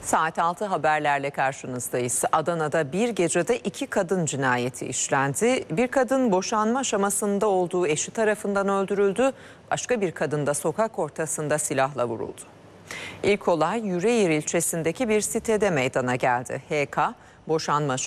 Saat 6 haberlerle karşınızdayız. Adana'da bir gecede 2 kadın cinayeti işlendi. Bir kadın boşanma aşamasında olduğu eşi tarafından öldürüldü. Başka bir kadın da sokak ortasında silahla vuruldu. İlk olay Yüreğir ilçesindeki bir sitede meydana geldi. HK boşanma